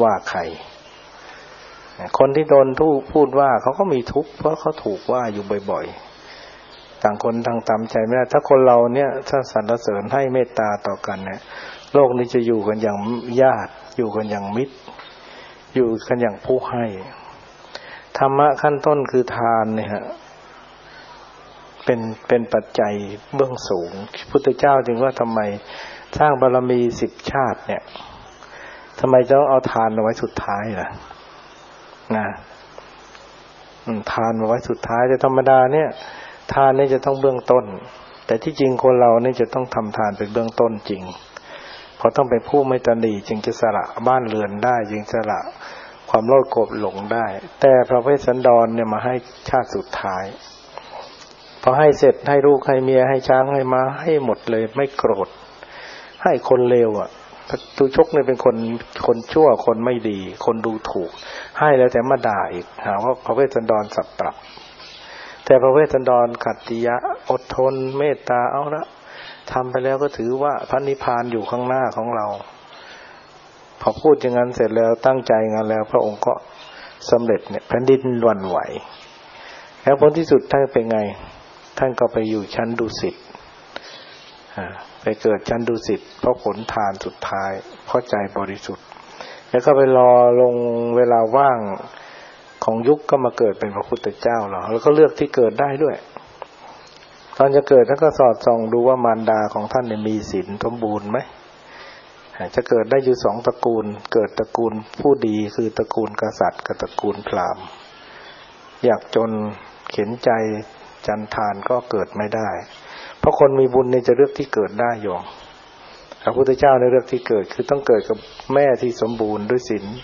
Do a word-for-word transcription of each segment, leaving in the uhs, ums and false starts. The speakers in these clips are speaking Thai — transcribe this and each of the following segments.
ว่าใครคนที่โดนทู่พูดว่าเขาก็มีทุกข์เพราะเขาถูกว่าอยู่บ่อยๆต่างคนต่างตามใจไม่ได้ถ้าคนเราเนี่ยถ้าสรรเสริญให้เมตตาต่อกันเนี่ยโลกนี้จะอยู่กันอย่างญาติอยู่กันอย่างมิตรอยู่กันอย่างผู้ให้ธรรมะขั้นต้นคือทานเนี่ยฮะเป็นเป็นปัจจัยเบื้องสูงพุทธเจ้าจึงว่าทำไมสร้างบารมีสิบชาติเนี่ยทำไมต้องเอาทานเอาไว้สุดท้ายล่ะนะทานเอาไว้สุดท้ายแต่ธรรมดาเนี่ยทานนี่จะต้องเบื้องต้นแต่ที่จริงคนเรานี่จะต้องทำทานเป็นเบื้องต้นจริงเพราะต้องเป็นผู้ไม่ตนีจึงจะสละบ้านเรือนได้จึงสละความโลภโกรธหลงได้แต่พระเวสสันดรเนี่ยมาให้ชาติสุดท้ายพอให้เสร็จให้ลูกให้เมียให้ช้างให้ม้าให้หมดเลยไม่โกรธให้คนเลวอ่ะตุชกเนี่ยเป็นคนคนชั่วคนไม่ดีคนดูถูกให้แล้วแต่มาด่าอีกหาว่าพระเวสสันดรสับปรับแต่พระเวสสันดรขัตติยะอดทนเมตตาเอาละทำไปแล้วก็ถือว่าพระนิพพานอยู่ข้างหน้าของเราพอพูดอย่างนั้นเสร็จแล้วตั้งใจงานแล้วพระองค์ก็สำเร็จเนี่ยแผ่นดินหวั่นไหวแล้วผลที่สุดท่านเป็นไงท่านก็ไปอยู่ชั้นดุสิตไปเกิดชั้นดุสิตเพราะผลทานสุดท้ายเพราะใจบริสุทธิ์แล้วก็ไปรอลงเวลาว่างของยุคก็มาเกิดเป็นพระพุทธเจ้าหรอแล้วก็เลือกที่เกิดได้ด้วยตอนจะเกิดท่านก็สอดส่องดูว่ามารดาของท่านเนี่ยมีศีลสมบูรณ์ไหมจะเกิดได้อยู่สองตระกูลเกิดตระกูลผู้ดีคือตระกูลกษัตริย์กับตระกูลพราหมณ์อยากจนเข็นใจจันทานก็เกิดไม่ได้เพราะคนมีบุญเนี่ยจะเลือกที่เกิดได้โยมพระพุทธเจ้าในเลือกที่เกิดคือต้องเกิดกับแม่ที่สมบูรณ์ด้วยศีล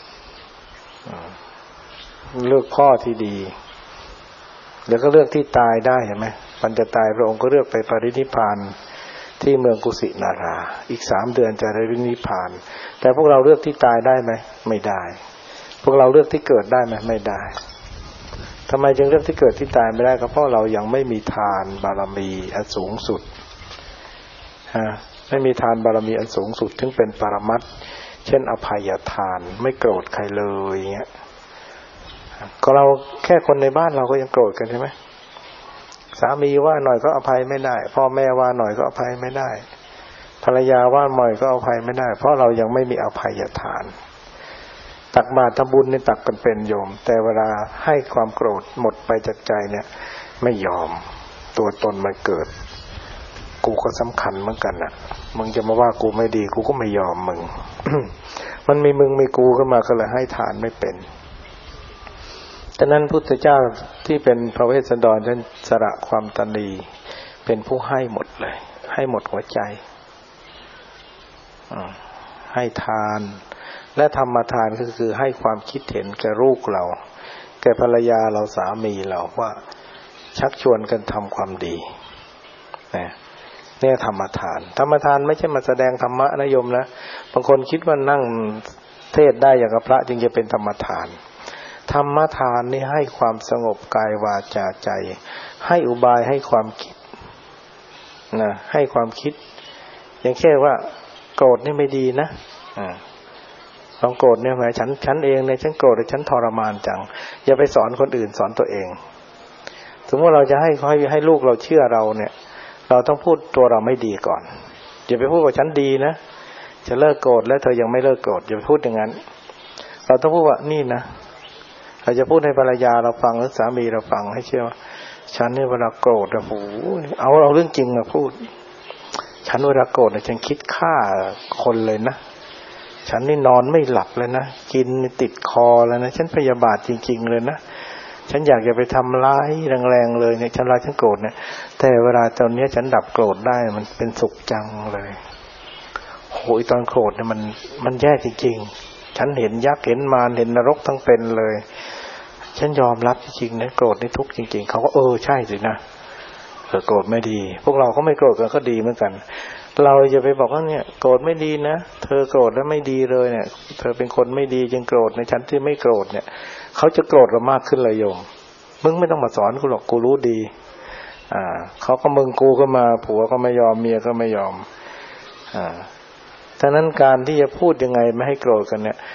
เลือกพ่อที่ดีแล้วก็เลือกที่ตายได้เห็นไหมปัญจะตายพระองค์ก็เลือกไปปรินิพพานที่เมืองกุสินาราอีกสามเดือนจะได้ปรินิพพานแต่พวกเราเลือกที่ตายได้ไหมไม่ได้พวกเราเลือกที่เกิดได้ไหมไม่ได้ทำไมจึงเลือกที่เกิดที่ตายไม่ได้ก็เพราะเรายังไม่มีทานบารมีอันสูงสุดฮะไม่มีทานบารมีอันสูงสุดถึงเป็นปรมัตถ์เช่นอภัยทานไม่โกรธใครเลยอย่างเงี้ยก็เราแค่คนในบ้านเราก็ยังโกรธกันใช่ไหมสามีว่าหน่อยก็อภัยไม่ได้พ่อแม่ว่าหน่อยก็อภัยไม่ได้ภรรยาว่าหน่อยก็อภัยไม่ได้เพราะเรายังไม่มีอภัยทานตักบาตรทำบุญนี่ตักกันเป็นโยมแต่เวลาให้ความโกรธหมดไปจากใจเนี่ยไม่ยอมตัวตนมันเกิดกูก็สำคัญเหมือนกันน่ะมึงจะมาว่ากูไม่ดีกูก็ไม่ยอมมึง มันมีมึงมีกูขึ้นมาก็เลยให้ทานไม่เป็นฉะนั้นพุทธเจ้าที่เป็นพระเวสสันดรท่านสละความตนีเป็นผู้ให้หมดเลยให้หมดหัวใจให้ทานและธรรมทานก็คือให้ความคิดเห็นแก่ลูกเราแก่ภรรยาเราสามีเราว่าชักชวนกันทำความดีเนี่ยธรรมทานธรรมทานไม่ใช่มาแสดงธรรมะนะโยมนะบางคนคิดว่านั่งเทศได้อย่างกับพระจึงจะเป็นธรรมทานธรรมทานนี่ให้ความสงบกายวาจาใจให้อุบายให้ความคิดนะให้ความคิดอย่างเช่นว่าโกรธนี่ไม่ดีนะอ่าลองโกรธเนี่ยหมายฉันฉันเองเนี่ยฉันโกรธแต่ฉันทรมานจังอย่าไปสอนคนอื่นสอนตัวเองสมมติเราจะให้ให้ให้ลูกเราเชื่อเราเนี่ยเราต้องพูดตัวเราไม่ดีก่อนอย่าไปพูดว่าฉันดีนะจะเลิกโกรธแล้วเธอยังไม่เลิกโกรธอย่าไปพูดอย่างนั้นเราต้องพูดว่านี่นะเราจะพูดให้ภรรยาเราฟังหรือสามีเราฟังให้เชื่อว่าฉันเนี่ยเวลาโกรธโอ้โหเอาเราเรื่องจริงมาพูดฉันเวลาโกรธเนี่ยฉันคิดฆ่าคนเลยนะฉันนี่นอนไม่หลับเลยนะกินติดคอแล้วนะฉันพยาบาทจริงๆเลยนะฉันอยากจะไปทำร้ายแรงๆเลยเนี่ยฉันร้ายฉันโกรธเนี่ยแต่เวลาตอนนี้ฉันดับโกรธได้มันเป็นสุขจังเลยโหยตอนโกรธเนี่ยมันมันแย่จริงๆฉันเห็นยักษ์เห็นมารเห็นนรกทั้งเป็นเลยฉันยอมรับจริงๆนะโกรธนี่ทุกข์จริงๆเขาก็เออใช่สินะเออโกรธไม่ดีพวกเราก็ไม่โกรธกันก็ดีเหมือนกันเราจะไปบอกว่าเนี่ยโกรธไม่ดีนะเธอโกรธแล้วไม่ดีเลยเนี่ยเธอเป็นคนไม่ดีจึงโกรธในฉันที่ไม่โกรธเนี่ยเขาจะโกรธเรามากขึ้นเลยโยมมึงไม่ต้องมาสอนกูหรอกกูรู้ดีอ่าเขาก็มึงกูก็มาผัวก็ไม่ยอมเมียก็ไม่ยอมอ่าฉะนั้นการที่จะพูดยังไงไม่ให้โกรธกันเนี่ย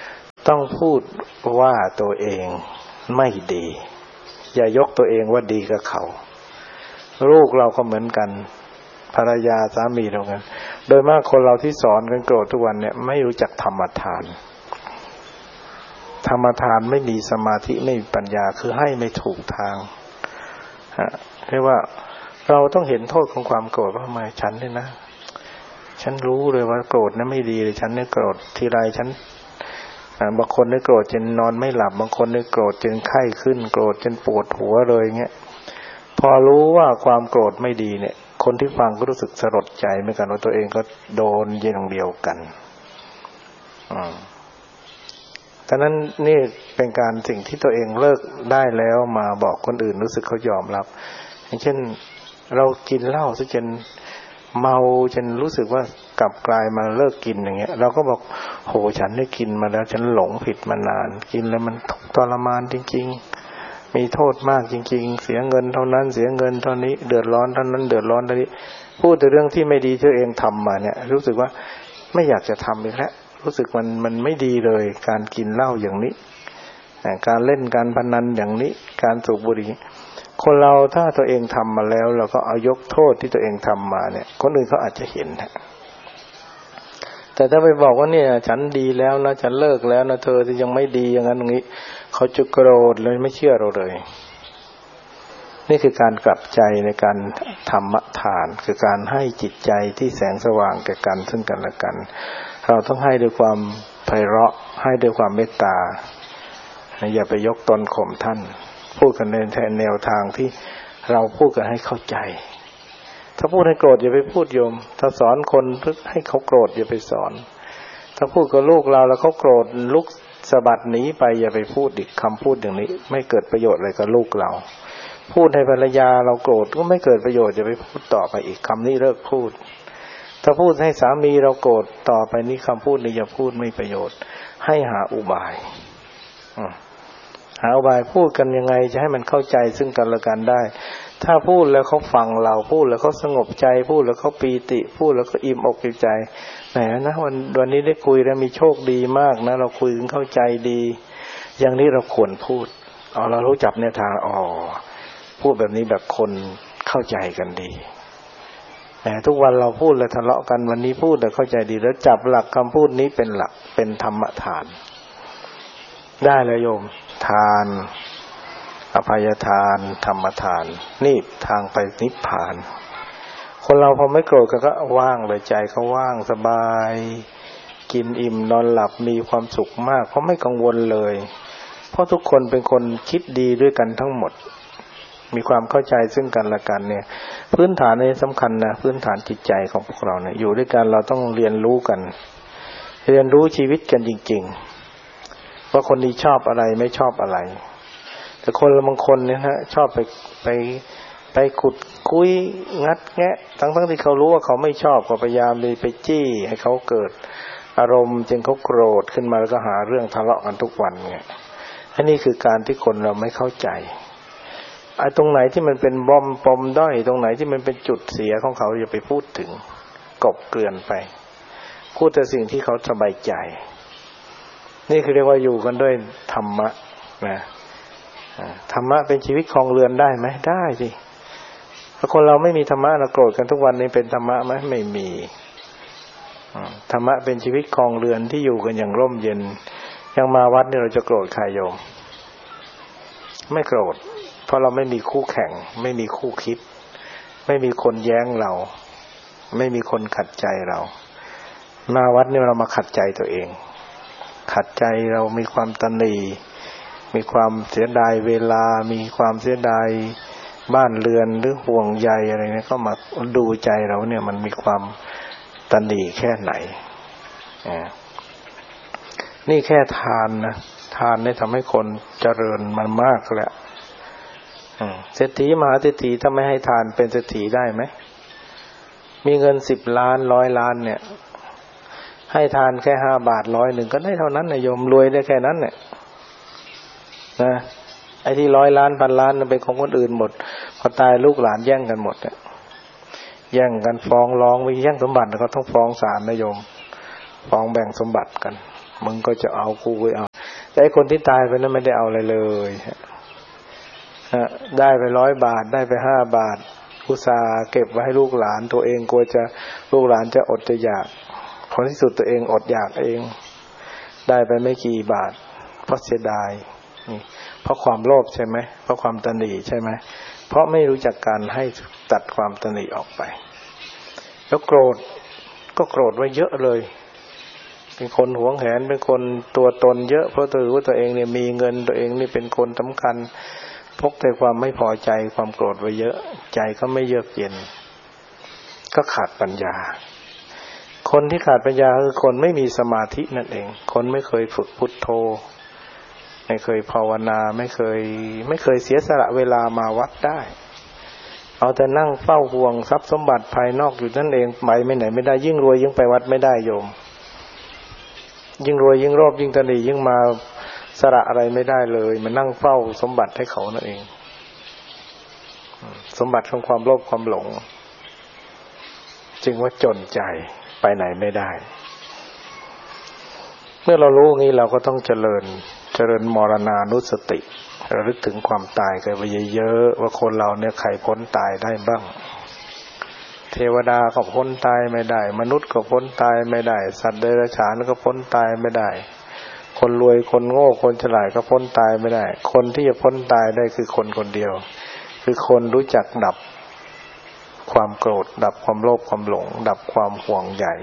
ต้องพูดว่าตัวเองไม่ดีอย่ายกตัวเองว่าดีกับเขาลูกเราก็เหมือนกันภรรยาสามีเรากันโดยมากคนเราที่สอนกันโกรธทุกวันเนี่ยไม่รู้จักธรรมทานธรรมทานไม่มีสมาธิไม่มีปัญญาคือให้ไม่ถูกทางฮะเรียกว่าเราต้องเห็นโทษของความโกรธว่าทำไมฉันเนี่ยนะฉันรู้เลยว่าโกรธนั้นไม่ดีเลยฉันเนี่ยโกรธทีไรฉันบางคนเนี่ยโกรธจนนอนไม่หลับบางคนเนี่ยโกรธจนไข้ขึ้นโกรธจนปวดหัวเลยเงี้ยพอรู้ว่าความโกรธไม่ดีเนี่ยคนที่ฟังก็รู้สึกสลดใจเหมือนกันว่าตัวเองก็โดนอย่างเดียวกันอืมดังนั้นนี่เป็นการสิ่งที่ตัวเองเลิกได้แล้วมาบอกคนอื่นรู้สึกเขายอมรับอย่างเช่นเรากินเหล้าซะจนเมาจนรู้สึกว่ากลับกลายมาเลิกกินอย่างเงี้ยเราก็บอกโหฉันได้กินมาแล้วฉันหลงผิดมานานกินแล้วมันทุกข์ทรมานจริงๆมีโทษมากจริงๆเสียเงินเท่านั้นเสียเงินเท่านี้เดือดร้อนเท่านั้นเดือดร้อนเท่านี้พูดแต่เรื่องที่ไม่ดีที่ตัวเองทำมาเนี่ยรู้สึกว่าไม่อยากจะทำอีกแล้วรู้สึกมันมันไม่ดีเลยการกินเหล้าอย่างนี้การเล่นการพนันอย่างนี้การสูบบุหรี่คนเราถ้าตัวเองทำมาแล้วเราก็เอายกโทษที่ตัวเองทำมาเนี่ยคนอื่นเขาอาจจะเห็นนะแต่ถ้าไปบอกว่าเนี่ยฉันดีแล้วนะฉันเลิกแล้วนะเธอที่ยังไม่ดีอย่างนั้นอย่างนี้เขาจะโกรธเลยไม่เชื่อเราเลยนี่คือการกลับใจในการธรรมทานคือการให้จิตใจที่แสงสว่างแก่กันซึ่งกันและกันเราต้องให้ด้วยความไพเราะให้ด้วยความเมตตาอย่าไปยกตนข่มท่านพูดกันในแนวทางที่เราพูดกันให้เข้าใจถ้าพูดให้โกรธอย่าไปพูดโยมถ้าสอนคนเพื่อให้เขาโกรธอย่าไปสอนถ้าพูดกับลูกเราแล้วเขาโกรธลุกสะบัดหนีไปอย่าไปพูดอีกคำพูดอย่างนี้ไม่เกิดประโยชน์อะไรกับลูกเราพูดให้ภรรยาเราโกรธก็ไม่เกิดประโยชน์อย่าไปพูดต่อไปอีกคำนี้เลิกพูดถ้าพูดให้สามีเราโกรธต่อไปนี้คำพูดนี้อย่าพูดไม่ประโยชน์ให้หาอุบายหาอุบายพูดกันยังไงจะให้มันเข้าใจซึ่งกันและกันได้ถ้าพูดแล้วเขาฟังเราพูดแล้วเขาสงบใจพูดแล้วเขาปีติพูดแล้วก็อิ่มอกอิ่มใจแหมนะวันวันนี้ได้คุยแล้วมีโชคดีมากนะเราคุยกันเข้าใจดีอย่างนี้เราควรพูดอ๋อเรารู้จักแนวทางอ๋อพูดแบบนี้แบบคนเข้าใจกันดีแต่ทุกวันเราพูดแล้วทะเลาะกันวันนี้พูดแล้วเข้าใจดีแล้วจับหลักคำพูดนี้เป็นหลักเป็นธรรมทานได้เลยโยมทานอภัยทานธรรมทานนี่ทางไปนิพพานคนเราพอไม่โกรธก็ว่างเลยใจเขาว่างสบายกินอิ่มนอนหลับมีความสุขมากเพราะไม่กังวลเลยเพราะทุกคนเป็นคนคิดดีด้วยกันทั้งหมดมีความเข้าใจซึ่งกันและกันเนี่ยพื้นฐานนี้สำคัญนะพื้นฐานจิตใจของพวกเราเนี่ยอยู่ด้วยกันเราต้องเรียนรู้กันเรียนรู้ชีวิตกันจริงๆว่าคนนี้ชอบอะไรไม่ชอบอะไรแต่คนบางคนเนี่ยฮะชอบไปไปไปขุดคุยงัดแงะทั้งๆที่เขารู้ว่าเขาไม่ชอบก็พยายามไปจี้ให้เขาเกิดอารมณ์จนเขาโกรธขึ้นมาแล้วก็หาเรื่องทะเลาะกันทุกวันเนี่ยอันนี้คือการที่คนเราไม่เข้าใจไอ้ตรงไหนที่มันเป็นบอมปมด้อยตรงไหนที่มันเป็นจุดเสียของเขาอย่าไปพูดถึงกบเกลื่อนไปพูดแต่สิ่งที่เขาสบายใจนี่คือเรียกว่าอยู่กันด้วยธรรมะนะธรรมะเป็นชีวิตครองเรือนได้ไหมได้สิถ้าคนเราไม่มีธรรมะเราโกรธกันทุกวันนี้เป็นธรรมะไหมไม่มีธรรมะเป็นชีวิตครองเรือนที่อยู่กันอย่างร่มเย็นยังมาวัดนี่เราจะโกรธใครโยมไม่โกรธเพราะเราไม่มีคู่แข่งไม่มีคู่คิดไม่มีคนแย้งเราไม่มีคนขัดใจเรามาวัดนี่เรามาขัดใจตัวเองขัดใจเรามีความตณีมีความเสียดายเวลามีความเสียดายบ้านเรือนหรือห่วงใยอะไรเนี่ยก็มาดูใจเราเนี่ยมันมีความตณีแค่ไหนนี่แค่ทานนะทานเนี่ยทำให้คนเจริญมันมากแล้วเศรษฐีมหาเศรษฐีถ้าไม่ให้ทานเป็นเศรษฐีได้ไหมมีเงินสิบล้านร้อยล้านเนี่ยให้ทานแค่ห้าบาทร้อยหนึ่งก็ได้เท่านั้นนะโยมรวยได้แค่นั้นเนี่ยนะไอ้ที่ร้อยล้านพันล้านเป็นของคนอื่นหมดพอตายลูกหลานแย่งกันหมดเนี่ยแย่งกันฟ้องร้องไปแย่งสมบัติก็ต้องฟ้องศาลนะโยมฟ้องแบ่งสมบัติกันมึงก็จะเอากูไปเอาแต่ไอ้คนที่ตายไปนั้นไม่ได้เอาอะไรเลยฮะได้ไปร้อยบาทได้ไปห้าบาทอุตส่าห์เก็บไว้ให้ลูกหลานตัวเองกลัวจะลูกหลานจะอดจะอยากผลที่สุดตัวเองอดอยากเองได้ไปไม่กี่บาทเพราะเสียดายนี่เพราะความโลภใช่ไหมเพราะความตณีใช่ไหมเพราะไม่รู้จักการให้ตัดความตณีออกไปแล้วโกรธก็โกรธไว้เยอะเลยเป็นคนหวงแหนเป็นคนตัวตนเยอะเพราะถือว่าตัวเองเนี่ยมีเงินตัวเองนี่เป็นคนสำคัญพกแต่ความไม่พอใจความโกรธไว้เยอะใจก็ไม่เยือกเย็นก็ขาดปัญญาคนที่ขาดปัญญาคือคนไม่มีสมาธินั่นเองคนไม่เคยฝึกพุทโธไม่เคยภาวนาไม่เคยไม่เคยเสียสละเวลามาวัดได้เอาแต่นั่งเฝ้าห่วงทรัพย์สมบัติภายนอกอยู่นั่นเองไปไม่ไหนไม่ได้ยิ่งรวยยิ่งไปวัดไม่ได้โยมยิ่งรวยยิ่งโลภยิ่งตนียิ่งมาสละอะไรไม่ได้เลยมันนั่งเฝ้าสมบัติให้เขานั่นเองสมบัติของความโลภความหลงจึงว่าจนใจไปไหนไม่ได้เมื่อเรารู้งี้เราก็ต้องเจริญเจริญมรณานุสติระลึกถึงความตายกันไปเยอะๆว่าคนเราเนี่ยใครพ้นตายได้บ้างเทวดาก็พ้นตายไม่ได้มนุษย์ก็พ้นตายไม่ได้สัตว์เดรัจฉานก็พ้นตายไม่ได้คนรวยคนโง่คนฉลาดก็พ้นตายไม่ได้คนที่จะพ้นตายได้คือคนคนเดียวคือคนรู้จักดับความโกรธดับความโลภความหลงดับความห่วงใย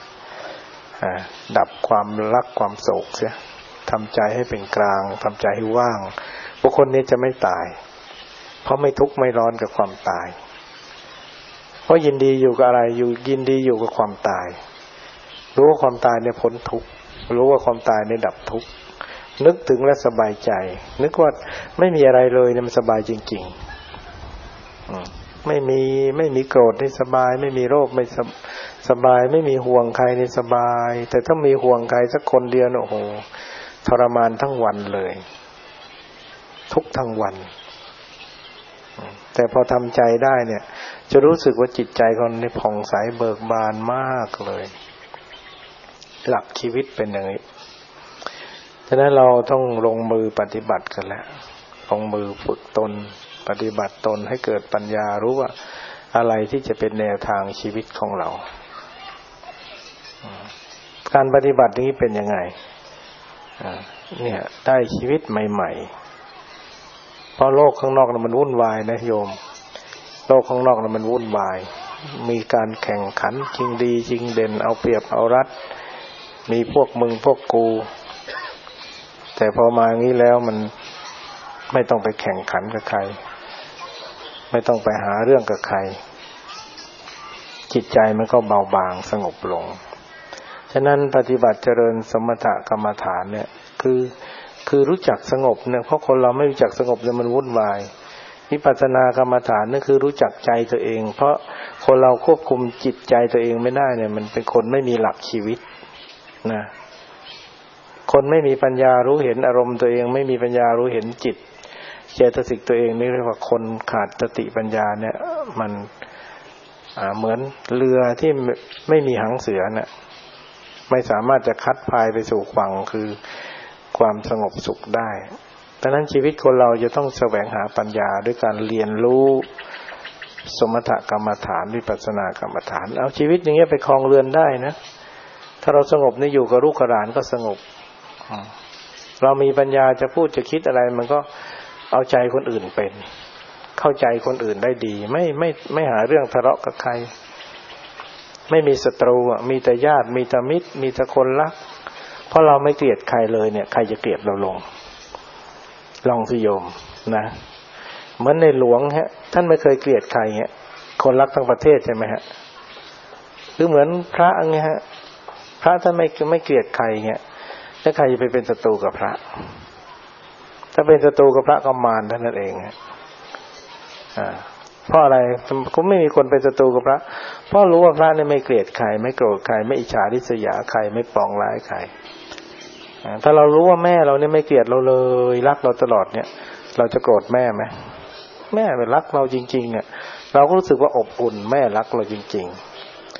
ดับความรักความโศกเสียทำใจให้เป็นกลางทำใจให้ว่างบุคคลนี้จะไม่ตายเพราะไม่ทุกข์ไม่ร้อนกับความตายเพราะยินดีอยู่กับอะไรอยู่ยินดีอยู่กับความตายรู้ว่าความตายเนี่ยพ้นทุกข์รู้ว่าความตายเนี่ยดับทุกข์นึกถึงและสบายใจนึกว่าไม่มีอะไรเลยเนี่ยมันสบายจริงๆไม่มีไม่มีโกรธนี่สบายไม่มีโรคไม่สบายไม่มีห่วงใครนี่สบายแต่ถ้ามีห่วงใครสักคนเดียวโอ้โหทรมานทั้งวันเลยทุกทั้งวันแต่พอทำใจได้เนี่ยจะรู้สึกว่าจิตใจคนนี้ผ่องใสเบิกบานมากเลยหลักชีวิตเป็นอย่างนี้ฉะนั้นเราต้องลงมือปฏิบัติกันแล้วลงมือฝึกตนปฏิบัติตนให้เกิดปัญญารู้ว่าอะไรที่จะเป็นแนวทางชีวิตของเราการปฏิบัตินี้เป็นยังไงเนี่ยได้ชีวิตใหม่ๆเพราะโลกข้างนอกมันวุ่นวายนะโยมโลกข้างนอกมันวุ่นวายมีการแข่งขันจริงดีจริงเด่นเอาเปรียบเอารัดมีพวกมึงพวกกูแต่พอมางี้แล้วมันไม่ต้องไปแข่งขันกับใครไม่ต้องไปหาเรื่องกับใครจิตใจมันก็เบาบางสงบลงฉะนั้นปฏิบัติเจริญสมถกรรมฐานเนี่ยคือคือรู้จักสงบเนี่ยเพราะคนเราไม่รู้จักสงบเนี่ยมันวุ่นวายวิปัสสนากรรมฐานนั่นคือรู้จักใจตัวเองเพราะคนเราควบคุมจิตใจตัวเองไม่ได้เนี่ยมันเป็นคนไม่มีหลักชีวิตนะคนไม่มีปัญญารู้เห็นอารมณ์ตัวเองไม่มีปัญญารู้เห็นจิตเจตสิกตัวเองนี่เรียกว่าคนขาดสติปัญญาเนี่ยมันอ่าเหมือนเรือที่ไม่มีหางเสือเนี่ยไม่สามารถจะคัดพายไปสู่ฝั่งคือความสงบสุขได้ดังนั้นชีวิตคนเราจะต้องแสวงหาปัญญาด้วยการเรียนรู้สมถกรรมฐานวิปัสสนากรรมฐานเอาชีวิตอย่างเงี้ยไปครองเรือนได้นะถ้าเราสงบนี่อยู่กับลูกกับหลานก็สงบเรามีปัญญาจะพูดจะคิดอะไรมันก็เอาใจคนอื่นเป็นเข้าใจคนอื่นได้ดีไม่ไม่ไม่หาเรื่องทะเลาะกับใครไม่มีศัตรูอ่ะมีแต่ญาติมีแต่มิตรมีแต่คนรักเพราะเราไม่เกลียดใครเลยเนี่ยใครจะเกลียดเราลงลองสิโยมนะเหมือนในหลวงฮะท่านไม่เคยเกลียดใครเงี้ยคนรักทั้งประเทศใช่ไหมฮะหรือเหมือนพระเงี้ยฮะพระท่านไม่ไม่เกลียดใครเงี้ยแล้วใครจะไปเป็นศัตรูกับพระถ้าเป็นศัตรูกับพระก็มารเท่านั้นเองอ่าเพราะอะไรก็ไม่มีคนเป็นศัตรูกับพระเพราะรู้ว่าพระเนี่ยไม่เกลียดใครไม่โกรธใครไม่อิจฉาริษยาใครไม่ปองร้ายใครถ้าเรารู้ว่าแม่เราเนี่ยไม่เกลียดเราเลยรักเราตลอดเนี่ยเราจะโกรธแม่ไหมแม่เป็นรักเราจริงๆเนี่ยเราก็รู้สึกว่าอบอุ่นแม่รักเราจริงๆ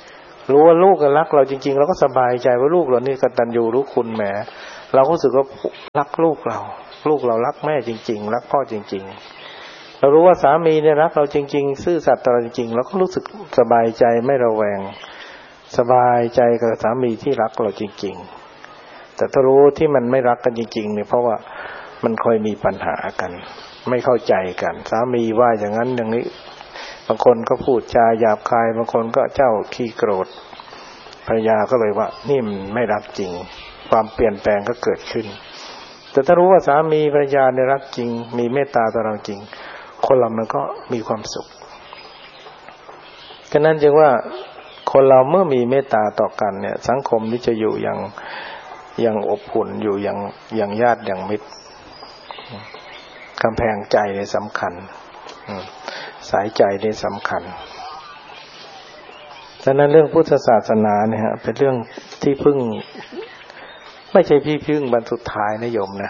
รู้ว่าลูกรักเราจริงๆเราก็สบายใจว่าลูกเรานี่กตัญญูรู้คุณแหมเราก็รู้สึกว่ารักลูกเราลูกเรารักแม่จริงๆรักพ่อจริงๆเรารู้ว่าสามีเนี่ยรักเราจริงๆซื่อสัตย์ต่อเราจริงๆเราก็รู้สึกสบายใจไม่ระแวงสบายใจกับสามีที่รักเราจริงๆแต่ถ้ารู้ที่มันไม่รักกันจริงๆเนี่ยเพราะว่ามันค่อยมีปัญหากันไม่เข้าใจกันสามีว่าอย่างนั้นอย่างนี้บางคนก็พูดจาหยาบคายบางคนก็เจ้าขี้โกรธภรรยาก็เลยว่านี่มันไม่รักจริงความเปลี่ยนแปลงก็เกิดขึ้นแต่ถ้ารู้ว่าสามีภรรยาเนี่ยรักจริงมีเมตตาต่อเราจริงคนเรามันก็มีความสุขฉะนั้นจึงว่าคนเราเมื่อมีเมตตาต่อกันเนี่ยสังคมนี้จะอยู่อย่างอย่างอบอุ่นอยู่อย่างอย่างญาติอย่างมิตรกำแพงใจเนี่ยสำคัญสายใจเนี่ยสำคัญฉะนั้นเรื่องพุทธศาสนาเนี่ยฮะเป็นเรื่องที่พึ่งไม่ใช่ที่พึ่งบรรสุดท้ายนะโยมนะ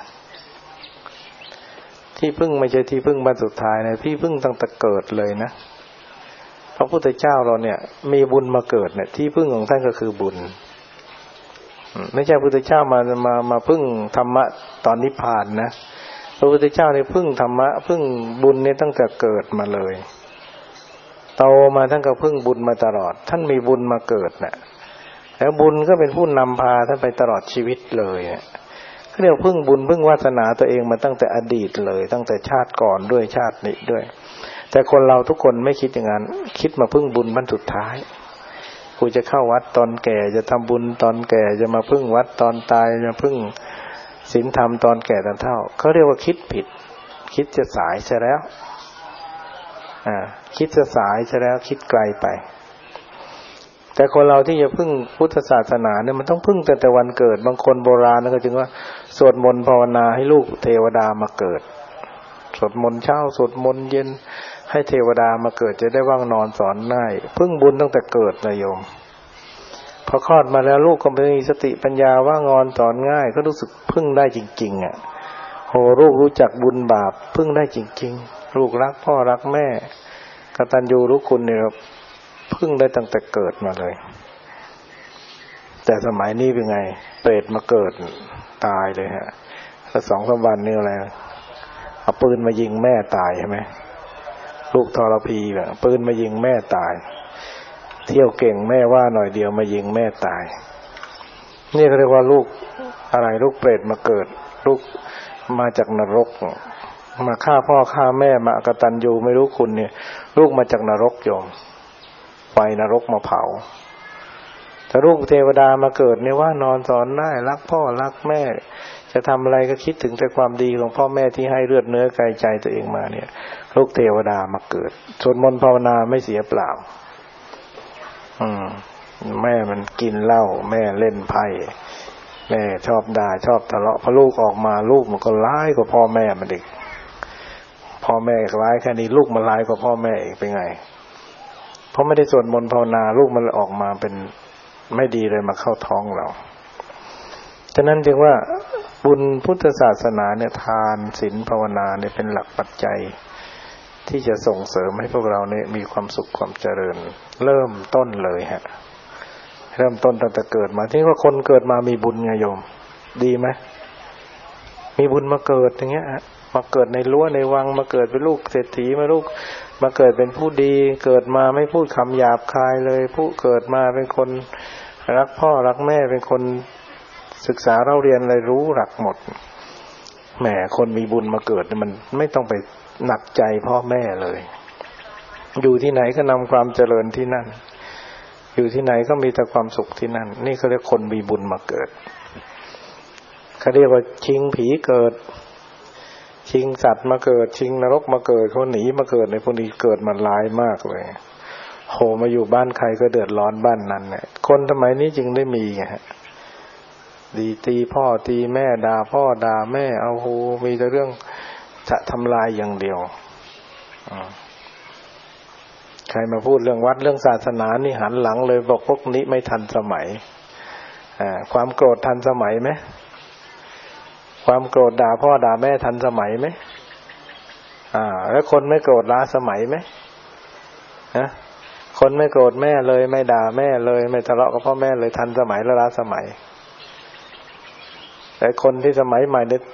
ที่พึ่งไม่ใช่ที่พึ่งบรรสุดท้ายนะที่พึ่งตั้งแต่เกิดเลยนะพระพุทธเจ้าเราเนี่ยมีบุญมาเกิดเนี่ยที่พึ่งของท่านก็คือบุญไม่ใช่พระพุทธเจ้ามามามาพึ่งธรรมะตอนนิพพานนะพระพุทธเจ้าเนี่ยพึ่งธรรมะพึ่งบุญเนี่ยตั้งแต่เกิดมาเลยโตมาท่านก็พึ่งบุญมาตลอดท่านมีบุญมาเกิดน่ะแล้วบุญก็เป็นผู้นำพาท่านไปตลอดชีวิตเลยเขาเรียกพึ่งบุญพึ่งวาสนาตัวเองมาตั้งแต่อดีตเลยตั้งแต่ชาติก่อนด้วยชาตินี้ด้วยแต่คนเราทุกคนไม่คิดอย่างนั้นคิดมาพึ่งบุญบั้นสุดท้ายกูจะเข้าวัดตอนแก่จะทำบุญตอนแก่จะมาพึ่งวัดตอนตายจะพึ่งศีลธรรมตอนแก่ตอนเฒ่าเขาเรียกว่าคิดผิดคิดจะสายซะแล้วอ่าคิดจะสายซะแล้วคิดไกลไปแต่คนเราที่จะพึ่งพุทธศาสนาเนี่ยมันต้องพึ่งแต่แต่วันเกิดบางคนโบราณก็จึงว่าสวดมนต์ภาวนาให้ลูกเทวดามาเกิดสวดมนต์เช้าสวดมนต์เย็นให้เทวดามาเกิดจะได้ว่างนอนสอนง่ายพึ่งบุญตั้งแต่เกิดนะโยมพอคลอดมาแล้วลูกก็มีสติปัญญาว่างอนสอนง่ายก็รู้สึกพึ่งได้จริงๆอ่ะโหลูกรู้จักบุญบาปพึ่งได้จริงๆลูกรักพ่อรักแม่กตัญญูรู้คุณเนี่ยพึ่งได้ตั้งแต่เกิดมาเลยแต่สมัยนี้เป็นไงเปรตมาเกิดตายเลยฮะแล้วสองสามวันนี่อะไรเอาปืนมายิงแม่ตายใช่ไหมลูกทรพีแบบปืนมายิงแม่ตายเที่ยวเก่งแม่ว่าหน่อยเดียวมายิงแม่ตายนี่เขาเรียกว่าลูกอะไรลูกเปรตมาเกิดลูกมาจากนรกมาฆ่าพ่อฆ่าแม่มาอกตัญญูไม่รู้คุณเนี่ยลูกมาจากนรกโยมไฟนรกมาเผาแต่ลูกเทวดามาเกิดเนี่ยว่านอนสอนได้รักพ่อรักแม่จะทำอะไรก็คิดถึงแต่ความดีของพ่อแม่ที่ให้เลือดเนื้อกายใจตัวเองมาเนี่ยลูกเทวดามาเกิดสวดมนต์ภาวนาไม่เสียเปล่าอืมแม่มันกินเหล้าแม่เล่นไพ่แม่ชอบด่าชอบทะเลาะพอลูกออกมาลูกมันก็ร้ายกว่าพ่อแม่มันอีกพ่อแม่ร้ายแค่นี้ลูกมันร้ายกว่าพ่อแม่อีกเป็นไงเพราะไม่ได้สวดมนต์ภาวนาลูกมันออกมาเป็นไม่ดีเลยมาเข้าท้องเราฉะนั้นจึงว่าบุญพุทธศาสนาเนี่ยทานศีลภาวนาเนี่ยเป็นหลักปัจจัยที่จะส่งเสริมให้พวกเราเนี่ยมีความสุขความเจริญเริ่มต้นเลยฮะเริ่มต้นตั้งแต่เกิดมาที่ว่าคนเกิดมามีบุญไงโยมดีไหมมีบุญมาเกิดอย่างเงี้ยมาเกิดในรั้วในวังมาเกิดเป็นลูกเศรษฐีมาลูกมาเกิดเป็นผู้ดีเกิดมาไม่พูดคำหยาบคายเลยผู้เกิดมาเป็นคนรักพ่อรักแม่เป็นคนศึกษาเราเรียนอะไรรู้หลักหมดแหมคนมีบุญมาเกิดมันไม่ต้องไปหนักใจพ่อแม่เลยอยู่ที่ไหนก็นำความเจริญที่นั่นอยู่ที่ไหนก็มีแต่ความสุขที่นั่นนี่เขาเรียกคนมีบุญมาเกิดเขาเรียกว่าชิงผีเกิดชิงสัตว์มาเกิดชิงนรกมาเกิดคนหนีมาเกิดในพวกนี้เกิดมันร้ายมากเลยโหมาอยู่บ้านใครก็เดือดร้อนบ้านนั้นเนี่ยคนสมัยนี้จึงได้มีไงฮะดีตีพ่อตีแม่ด่าพ่อด่าแม่เอาโหมีแต่เรื่องจะทำลายอย่างเดียวใครมาพูดเรื่องวัดเรื่องศาสนานี่หันหลังเลยบอกพวกนี้ไม่ทันสมัยความโกรธทันสมัยไหมความโกรธด่าพ่อด่าแม่ทันสมัยไหมอ่าแล้วคนไม่โกรธล้าสมัยไหมฮะคนไม่โกรธแม่เลยไม่ด่าแม่เลยไม่ทะเลาะกับพ่อแม่เลยทันสมัยและล้าสมัยแต่คนที่สมัยใหม่เนี่ย